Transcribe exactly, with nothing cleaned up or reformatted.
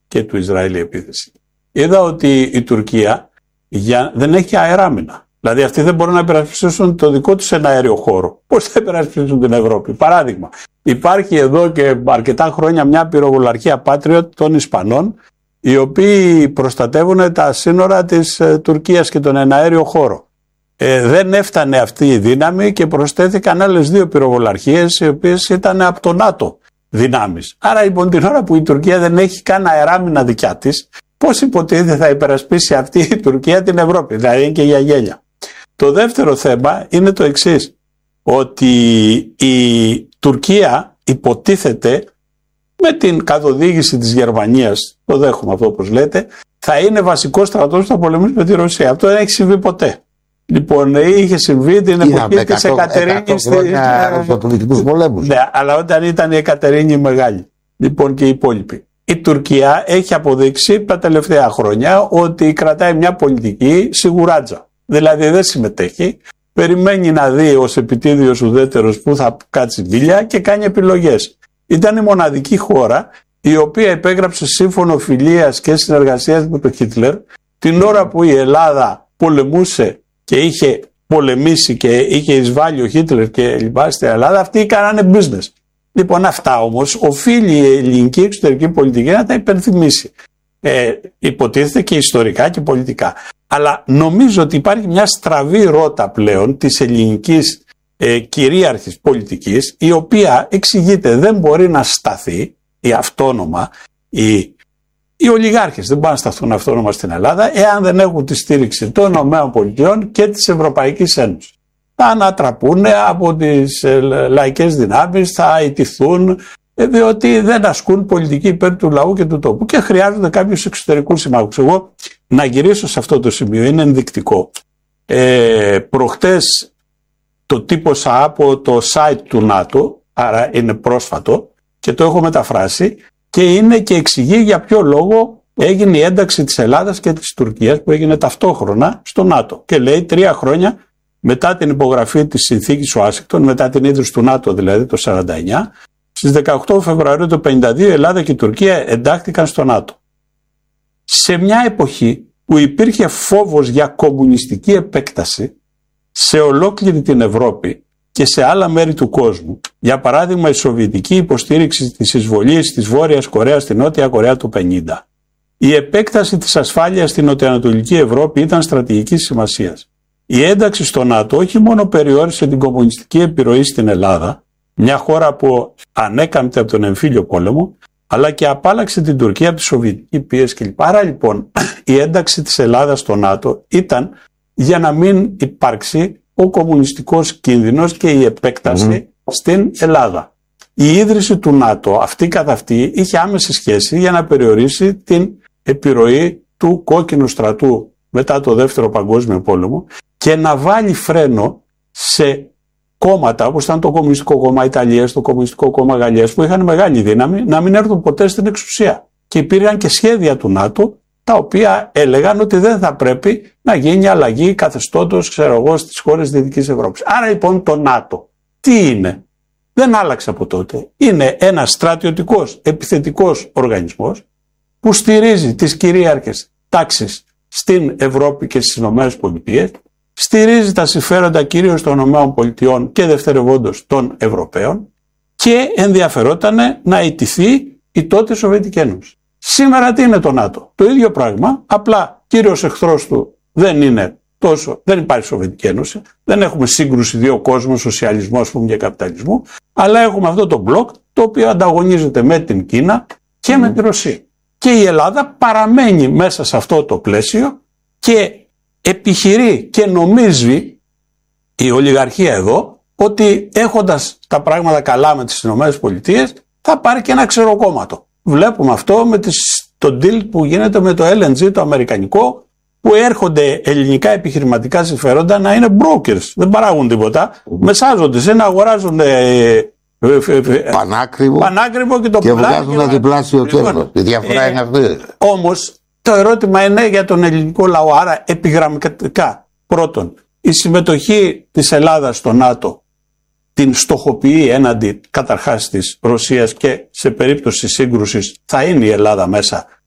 και του Ισραήλ η επίθεση. Είδα ότι η Τουρκία για, δεν έχει αεράμινα. Δηλαδή αυτοί δεν μπορούν να υπερασπιστούν το δικό τους ένα αέριο χώρο. Πώς θα υπερασπιστούν την Ευρώπη? Παράδειγμα, υπάρχει εδώ και αρκετά χρόνια μια πυροβολαρχία Patriot των Ισπανών, οι οποίοι προστατεύουν τα σύνορα της ε, Τουρκίας και τον εναέριο χώρο. Ε, δεν έφτανε αυτή η δύναμη και προσθέθηκαν άλλες δύο πυροβολαρχίες, οι οποίες ήταν από το ΝΑΤΟ δυνάμεις. Άρα λοιπόν την ώρα που η Τουρκία δεν έχει καν αεράμινα δικιά της, πώς υποτίθεται θα υπερασπίσει αυτή η Τουρκία την Ευρώπη? Δηλαδή είναι και για γέλια. Το δεύτερο θέμα είναι το εξής, ότι η Τουρκία υποτίθεται με την καθοδήγηση της Γερμανίας, το δέχομαι αυτό όπως λέτε, θα είναι βασικός στρατός που θα πολεμήσει με τη Ρωσία. Αυτό δεν έχει συμβεί ποτέ. Λοιπόν, είχε συμβεί την εποχή της Εκατερίνης. Στρατιωτικούς πολέμους. Ναι, αλλά όταν ήταν η Εκατερίνη Μεγάλη. Λοιπόν, και οι υπόλοιποι. Η Τουρκία έχει αποδείξει τα τελευταία χρόνια ότι κρατάει μια πολιτική σιγουράτζα. Δηλαδή δεν συμμετέχει, περιμένει να δει ως επιτίδιος ουδέτερος που θα κάτσει μπίλια και κάνει επιλογές. Ήταν η μοναδική χώρα η οποία υπέγραψε σύμφωνο φιλίας και συνεργασίας με τον Χίτλερ την ώρα που η Ελλάδα πολεμούσε και είχε πολεμήσει και είχε εισβάλει ο Χίτλερ και λοιπά στην Ελλάδα. Αυτοί κάνανε business. Λοιπόν, αυτά όμως οφείλει η ελληνική εξωτερική πολιτική να τα υπενθυμίσει. Ε, υποτίθεται και ιστορικά και πολιτικά. Αλλά νομίζω ότι υπάρχει μια στραβή ρότα πλέον της ελληνικής ε, κυρίαρχης πολιτικής, η οποία εξηγείται δεν μπορεί να σταθεί η αυτόνομα, οι, οι ολιγάρχες δεν μπορούν να σταθούν αυτόνομα στην Ελλάδα εάν δεν έχουν τη στήριξη των ΗΠΑ και της Ευρωπαϊκής Ένωσης. Θα ανατραπούν από τις ε, λαϊκές δυνάμεις, θα ιτηθούν, ε, διότι δεν ασκούν πολιτική υπέρ του λαού και του τόπου και χρειάζονται κάποιους εξωτερικούς συμμάχους. Εγώ να γυρίσω σε αυτό το σημείο, είναι ενδεικτικό. Ε, προχτές το τύπωσα από το site του ΝΑΤΟ, άρα είναι πρόσφατο και το έχω μεταφράσει και είναι και εξηγεί για ποιο λόγο έγινε η ένταξη της Ελλάδας και της Τουρκίας που έγινε ταυτόχρονα στο ΝΑΤΟ και λέει τρία χρόνια μετά την υπογραφή της συνθήκης Ουάσιγκτον, μετά την ίδρυση του ΝΑΤΟ δηλαδή το σαράντα εννιά, στις δεκαοκτώ Φεβρουαρίου του χίλια εννιακόσια πενήντα δύο η Ελλάδα και η Τουρκία εντάχθηκαν στο ΝΑΤΟ. Σε μια εποχή που υπήρχε φόβος για κομμουνιστική επέκταση σε ολόκληρη την Ευρώπη και σε άλλα μέρη του κόσμου, για παράδειγμα η σοβιετική υποστήριξη της εισβολής της Βόρειας Κορέας στη Νότια Κορέα του πενήντα, η επέκταση της ασφάλειας στην νοτιοανατολική Ευρώπη ήταν στρατηγικής σημασίας. Η ένταξη στο ΝΑΤΟ όχι μόνο περιόρισε την κομμουνιστική επιρροή στην Ελλάδα, μια χώρα που ανέκαμπτε από τον εμφύλιο πόλεμο, αλλά και απάλλαξε την Τουρκία από τη σοβιετική πίεση κλπ. Άρα λοιπόν η ένταξη της Ελλάδας στο ΝΑΤΟ ήταν για να μην υπάρξει ο κομμουνιστικός κίνδυνος και η επέκταση mm. στην Ελλάδα. Η ίδρυση του ΝΑΤΟ αυτή καθ' αυτή είχε άμεση σχέση για να περιορίσει την επιρροή του κόκκινου στρατού μετά το Δεύτερο Παγκόσμιο Πόλεμο και να βάλει φρένο σε κόμματα όπως ήταν το Κομμουνιστικό Κόμμα Ιταλίας, το Κομμουνιστικό Κόμμα Γαλλίας που είχαν μεγάλη δύναμη να μην έρθουν ποτέ στην εξουσία. Και υπήρχαν και σχέδια του ΝΑΤΟ τα οποία έλεγαν ότι δεν θα πρέπει να γίνει αλλαγή καθεστώτος, ξέρω εγώ, στις χώρες της Δυτικής Ευρώπης. Άρα λοιπόν το ΝΑΤΟ τι είναι? Δεν άλλαξε από τότε. Είναι ένας στρατιωτικός επιθετικός οργανισμός που στηρίζει τις κυρίαρχες τάξεις στην Ευρώπη και στις Ηνωμένες Πολιτείες, στηρίζει τα συμφέροντα κυρίως των Ηνωμένων Πολιτειών και δευτερευόντως των Ευρωπαίων και ενδιαφερόταν να ιτηθεί η τότε Σοβιετική Ένωση. Σήμερα τι είναι το ΝΑΤΟ? Το ίδιο πράγμα, απλά κύριος εχθρός του δεν είναι τόσο, δεν υπάρχει Σοβιετική Ένωση, δεν έχουμε σύγκρουση δύο κόσμων, σοσιαλισμό ας πούμε και καπιταλισμού, αλλά έχουμε αυτό το μπλοκ το οποίο ανταγωνίζεται με την Κίνα και mm. με τη Ρωσία. Και η Ελλάδα παραμένει μέσα σε αυτό το πλαίσιο και επιχειρεί και νομίζει η ολιγαρχία εδώ ότι έχοντας τα πράγματα καλά με τις ΗΠΑ θα πάρει και ένα ξεροκόμματο. Βλέπουμε αυτό με τις, το deal που γίνεται με το ελ εν τζι το αμερικανικό, που έρχονται ελληνικά επιχειρηματικά συμφέροντα να είναι brokers, δεν παράγουν τίποτα, mm. μεσάζονται σε να αγοράζουν ε, πανάκριβο, πανάκριβο και το και βγάζουν ένα διπλάσιο κέρδος. Η διαφορά ε, είναι αυτή. Όμως το ερώτημα είναι για τον ελληνικό λαό, άρα επιγραμματικά. Πρώτον, η συμμετοχή της Ελλάδας στο ΝΑΤΟ την στοχοποιεί έναντι καταρχάς της Ρωσίας και σε περίπτωση σύγκρουσης θα είναι η Ελλάδα μέσα